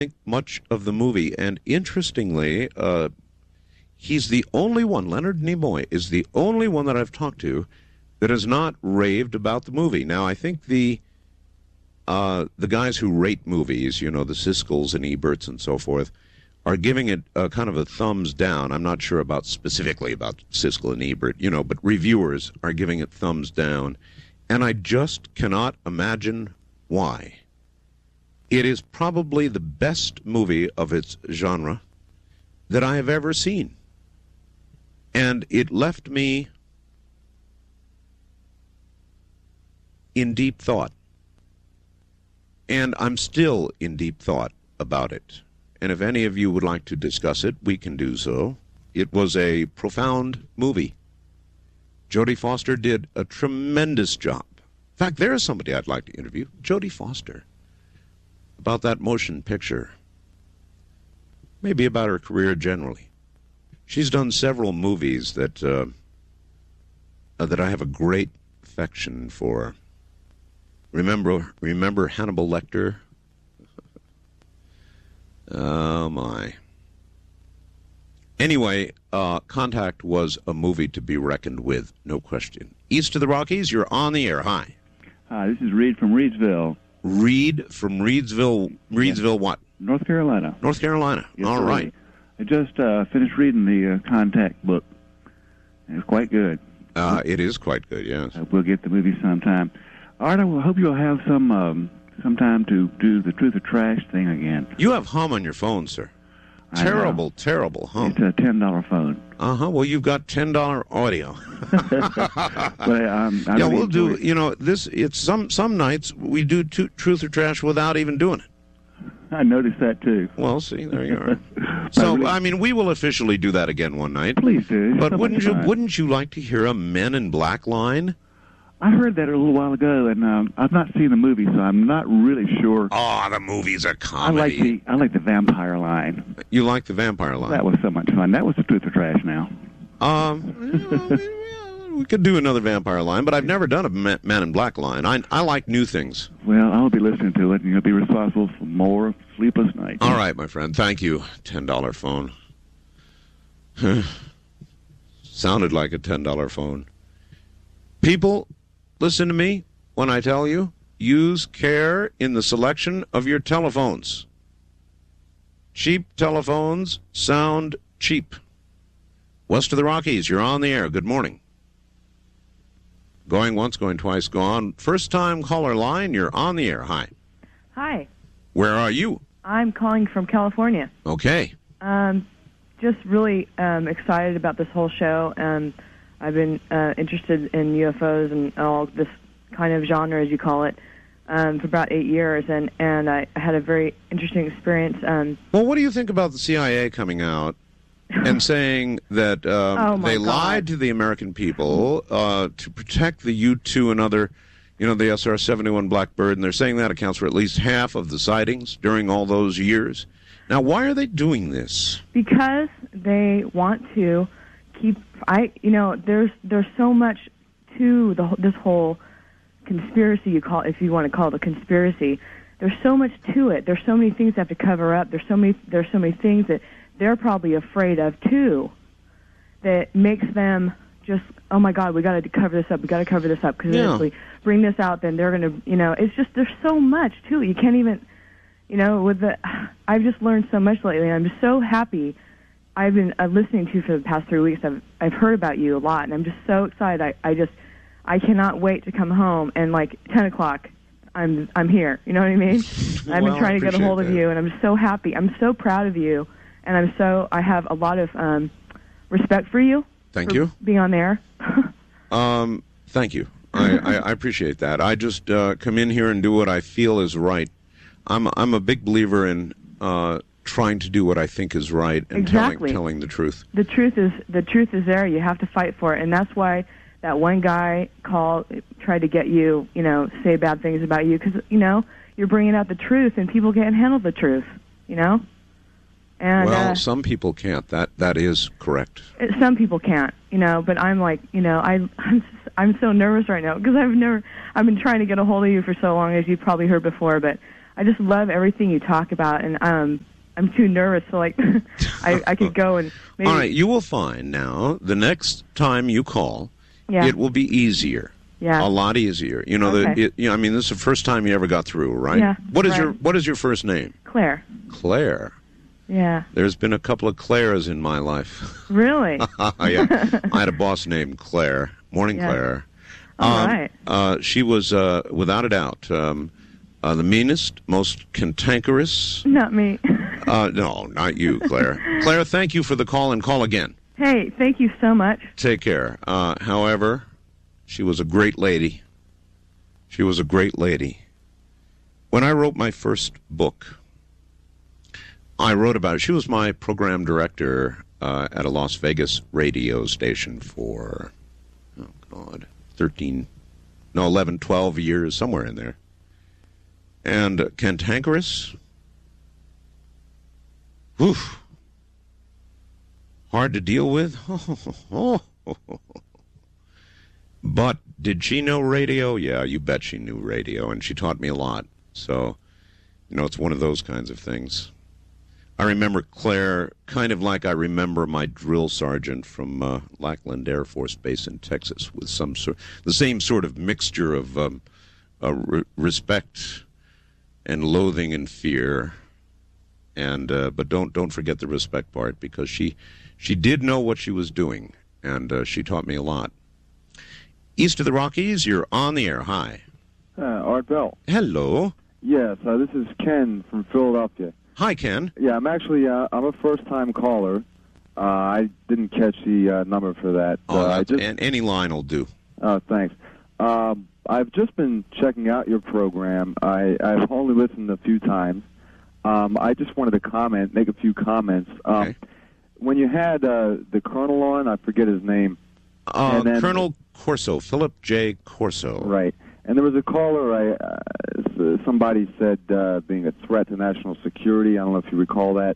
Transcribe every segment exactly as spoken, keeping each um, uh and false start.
think much of the movie, and interestingly, uh, he's the only one, Leonard Nimoy is the only one that I've talked to that has not raved about the movie. Now, I think the uh, the guys who rate movies, you know, the Siskel's and Eberts and so forth, are giving it a kind of a thumbs down. I'm not sure about specifically about Siskel and Ebert, you know, but reviewers are giving it thumbs down. And I just cannot imagine why. It is probably the best movie of its genre that I have ever seen. And it left me in deep thought. And I'm still in deep thought about it. And if any of you would like to discuss it, we can do so. It was a profound movie. Jodie Foster did a tremendous job. In fact, there is somebody I'd like to interview, Jodie Foster, about that motion picture. Maybe about her career generally. She's done several movies that uh, uh, that I have a great affection for. Remember, remember Hannibal Lecter? Oh, my. Anyway, uh, Contact was a movie to be reckoned with, no question. East of the Rockies, you're on the air. Hi. Hi, this is Reed from Reedsville. Reed from Reedsville. Reedsville what? North Carolina. North Carolina. Yes, All sir. right. I just uh, finished reading the uh, Contact book. It's quite good. Uh, it is quite good, yes. Uh, we'll get the movie sometime. Art, I will hope you'll have some um, some time to do the Truth or Trash thing again. You have hum on your phone, sir. I Terrible, know. terrible hum. It's a ten dollar phone. Uh-huh. Well, you've got ten dollar audio. But, um, I yeah, really we'll do, enjoy it. you know, this, it's some, some nights we do t- Truth or Trash without even doing it. I noticed that, too. Well, see, there you are. But So, really- I mean, we will officially do that again one night. Please do. It's But so wouldn't much you fun. wouldn't you like to hear a Men in Black line? I heard that a little while ago, and um, I've not seen the movie, so I'm not really sure. Oh, the movie's a I like comedy. the I like the vampire line. You like the vampire line? That was so much fun. That was the Truth or Trash now. Um, we could do another vampire line, but I've never done a Ma- Man in Black line. I I like new things. Well, I'll be listening to it, and you'll be responsible for more sleepless nights. All right, my friend. Thank you. ten dollar phone. Sounded like a ten dollar phone. People, listen to me when I tell you, use care in the selection of your telephones. Cheap telephones sound cheap. West of the Rockies, you're on the air. Good morning. Going once, going twice, gone. First time caller line, you're on the air. Hi. Hi, Where are you? I'm calling from California. Okay. Um, just really um, excited about this whole show. Um, I've been uh, interested in U F Os and all this kind of genre, as you call it, um, for about eight years, and, and I had a very interesting experience. Um, Well, what do you think about the C I A coming out and saying that um, Oh, my they God. lied to the American people uh, to protect the U two and other, you know, the S R seventy-one Blackbird, and they're saying that accounts for at least half of the sightings during all those years. Now, why are they doing this? because they want to keep, I, you know, there's there's so much to the wh- this whole conspiracy, you call, if you want to call it a conspiracy. There's so much to it. There's so many things they have to cover up. There's so many there's so many things that they're probably afraid of too, that makes them just, oh my God, we got to cover this up. We got to cover this up because Yeah. if we bring this out, then they're going to, you know, it's just there's so much to it. You can't even, you know, with the. I've just learned so much lately. And I'm just so happy. I've been uh, listening to you for the past three weeks. I've I've heard about you a lot, and I'm just so excited. I I just I cannot wait to come home and like ten o'clock. I'm I'm here. You know what I mean? I've Well, been I trying to get a appreciate hold of that. you, and I'm just so happy. I'm so proud of you, and I'm so I have a lot of um, respect for you. Thank for you. being on there. Um, thank you. I, I, I appreciate that. I just uh, come in here and do what I feel is right. I'm I'm a big believer in uh, trying to do what I think is right and Exactly. telling telling the truth. the truth is the truth is there. You have to fight for it, and that's why that one guy called, tried to get you, you know, say bad things about you because you know you're bringing out the truth, and people can't handle the truth, you know. And Well, uh, some people can't. That that is correct. it- some people can't, you know. But I'm like, you know, I I'm s- I'm so nervous right now because I've never I've been trying to get a hold of you for so long, as you've probably heard before, but I just love everything you talk about, and um, I'm too nervous, so like I, I could go and maybe. All right, you will find now the next time you call, Yeah. it will be easier. Yeah. A lot easier. You know, Okay. the, it, you know, I mean, this is the first time you ever got through, right? Yeah, What is right. your What is your first name? Claire. Claire. Yeah. There's been a couple of Claires in my life. Really? Yeah, I had a boss named Claire. Morning, Yeah. Claire. All Um, right. Uh, she was, uh, without a doubt, um, uh, the meanest, most cantankerous. Not me. Uh, no, not you, Claire. Claire, thank you for the call, and call again. Hey, thank you so much. Take care. Uh, however, she was a great lady. She was a great lady. When I wrote my first book, I wrote about it. She was my program director uh, at a Las Vegas radio station for, oh, God, thirteen, no, eleven, twelve years, somewhere in there. And uh, cantankerous, oof, hard to deal with. But did she know radio? Yeah, you bet she knew radio, and she taught me a lot. So, you know, it's one of those kinds of things. I remember Claire kind of like I remember my drill sergeant from uh, Lackland Air Force Base in Texas, with some sort, the same sort of mixture of um, uh, re- respect and loathing and fear. And uh, but don't don't forget the respect part, because she she did know what she was doing, and uh, she taught me a lot. East of the Rockies, you're on the air. Hi. Uh, Art Bell. Hello. Yes, uh, this is Ken from Philadelphia. Hi, Ken. Yeah, I'm actually uh, I'm a first-time caller. Uh, I didn't catch the uh, number for that. Oh, uh, I that, just, and any line will do. Oh, thanks. Um, I've just been checking out your program. I, I've only listened a few times. Um, I just wanted to comment, make a few comments. Um, Okay. When you had uh, the Colonel on, I forget his name. Uh, And then- Colonel Corso, Philip J. Corso. Right. And there was a caller, I, uh, somebody said uh, being a threat to national security. I don't know if you recall that.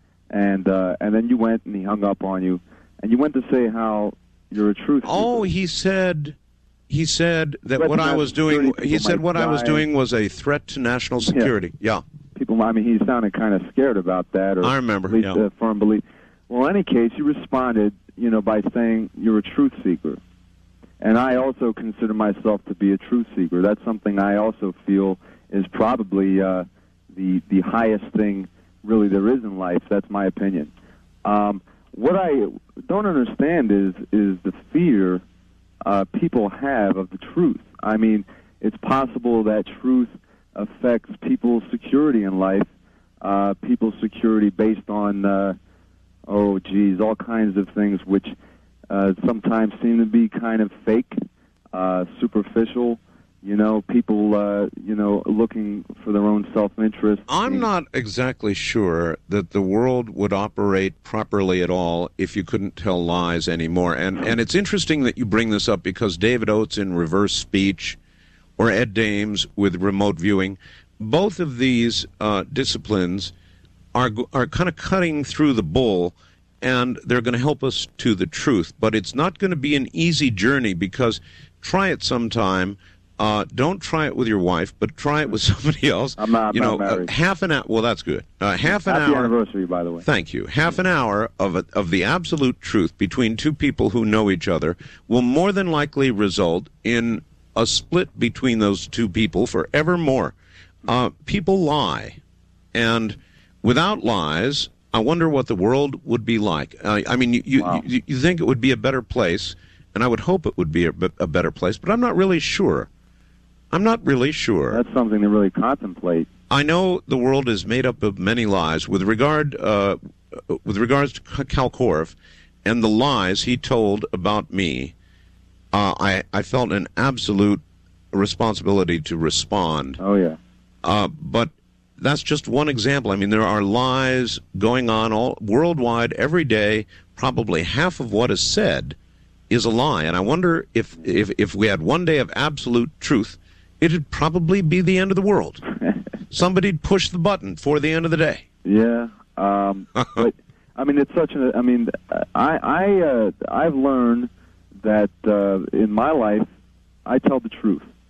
And uh, and then you went and he hung up on you. And you went to say how you're a truth Oh, seeker. he said he said that Threat what to I was national doing. security, He people said might what I was die. doing was a threat to national security. Yeah, People, I mean, he sounded kind of scared about that. Or I remember, At least yeah. a firm belief. Well, in any case, you responded, you know, by saying you're a truth seeker. And I also consider myself to be a truth seeker. That's something I also feel is probably uh, the the highest thing really there is in life. That's my opinion. Um, what I don't understand is is the fear uh, people have of the truth. I mean, it's possible that truth affects people's security in life, uh, people's security based on, uh, oh, geez, all kinds of things which uh, sometimes seem to be kind of fake, uh, superficial. You know, people, uh, you know, looking for their own self-interest. I'm not exactly sure that the world would operate properly at all if you couldn't tell lies anymore. And and it's interesting that you bring this up, because David Oates in Reverse Speech, or Ed Dames with remote viewing, both of these uh, disciplines are are kind of cutting through the bull, and they're going to help us to the truth. But it's not going to be an easy journey, because try it sometime. Uh, don't try it with your wife, but try it with somebody else. I'm not- I'm you know, not married. Uh, half an hour. Well, that's good. Uh, half an Happy hour. anniversary, by the way. Thank you. Half an hour of a, of the absolute truth between two people who know each other will more than likely result in a split between those two people forevermore. Uh, people lie, and without lies, I wonder what the world would be like. Uh, I mean, you you, Wow. you you think it would be a better place, and I would hope it would be a, a better place, but I'm not really sure. I'm not really sure. That's something to really contemplate. I know the world is made up of many lies. With regard, uh, with regards to Cal Korff and the lies he told about me, uh, I, I felt an absolute responsibility to respond. Oh, yeah. Uh, but that's just one example. I mean, there are lies going on all worldwide every day. Probably half of what is said is a lie. And I wonder if if, if we had one day of absolute truth, it'd probably be the end of the world. Somebody'd push the button for the end of the day. Yeah, um, but I mean, it's such a. I mean, I I uh, I've learned that uh, in my life, I tell the truth.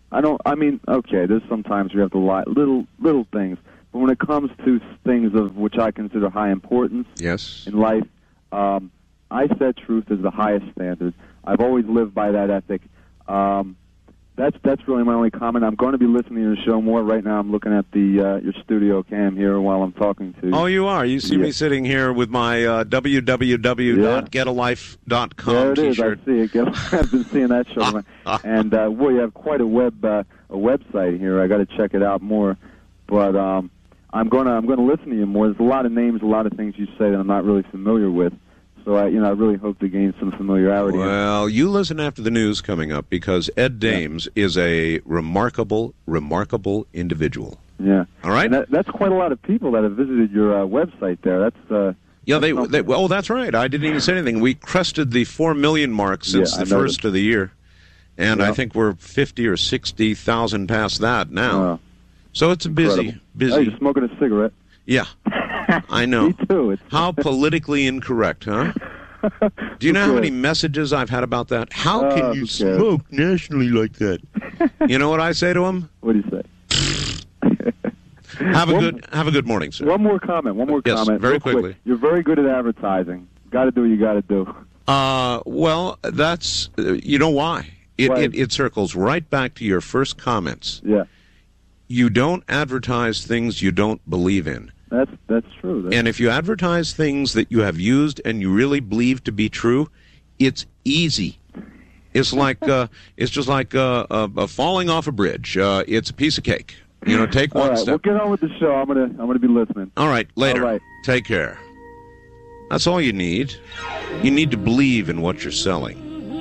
I don't. I mean, okay. There's sometimes you have to lie, little little things, but when it comes to things of which I consider high importance Yes. in life, um, I set truth as the highest standard. I've always lived by that ethic. Um, that's that's really my only comment. I'm going to be listening to the show more. Right now, I'm looking at the uh, your studio cam here while I'm talking to you. Oh, you are. You see Yeah. me sitting here with my uh, w w w dot get a life dot com There it is. T-shirt. I see it. I've been seeing that show, and uh, well, you have quite a web uh, a website here. I got to check it out more. But um, I'm gonna I'm gonna listen to you more. There's a lot of names, a lot of things you say that I'm not really familiar with. So I, you know, I really hope to gain some familiarity. Well, you listen after the news coming up, because Ed Dames is a remarkable, remarkable individual. Yeah. All right? And that, that's quite a lot of people that have visited your uh, website there. That's uh, Yeah, they, that's they. Oh, that's right. I didn't even say anything. We crested the four million mark since Yeah, the I first noticed. of the year, and Yeah. I think we're fifty or sixty thousand past that now. uh, So it's a busy, incredible. busy. Oh, you're smoking a cigarette. Yeah, I know. Me too. It's How politically incorrect, huh? Do you know how many messages I've had about that? How Oh, can who you cares? smoke nationally like that? You know what I say to them? What do you say? Have a One- good, have a good morning, sir. One more comment. One more Yes, comment. very real quick. quickly. You're very good at advertising. Got to do what you got to do. Uh, well, that's uh, you know why it, Why? it it circles right back to your first comments. Yeah, You don't advertise things you don't believe in. that's that's true. That's, And if you advertise things that you have used and you really believe to be true, it's easy. It's like uh, it's just like uh, uh, uh, falling off a bridge. Uh, it's a piece of cake. You know, take all one right, step. we'll get on with the show. I'm gonna I'm gonna be listening. All right, later. All right. Take care. That's all you need. You need to believe in what you're selling.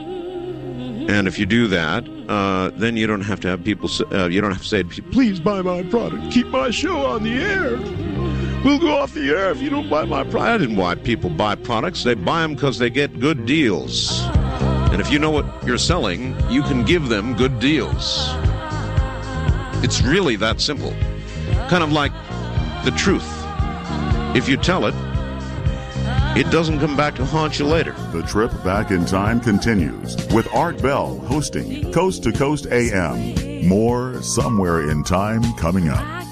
And if you do that, uh, then you don't have to have people. s- Uh, you don't have to say, "Please buy my product. Keep my show on the air. We'll go off the air if you don't buy my product." I didn't why people buy products. They buy them because they get good deals. And if you know what you're selling, you can give them good deals. It's really that simple. Kind of like the truth. If you tell it, it doesn't come back to haunt you later. The trip back in time continues with Art Bell hosting Coast to Coast A M. More Somewhere in Time coming up.